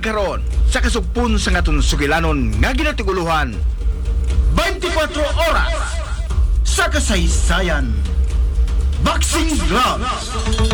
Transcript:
karon sa kasugpon sa ngaton sugilanon nga ginatiguluhan 24 oras sa kasaysayan. Boxing Gloves.